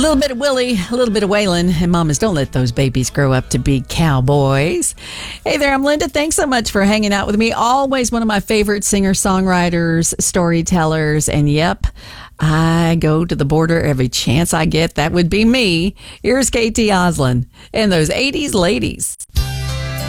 little bit of Willie, a little bit of Waylon, and mamas, don't let those babies grow up to be cowboys. Hey there, I'm Linda. Thanks so much for hanging out with me. Always one of my favorite singer-songwriters, storytellers, and yep, I go to the border every chance I get. That would be me. Here's KT Oslin and those 80s ladies.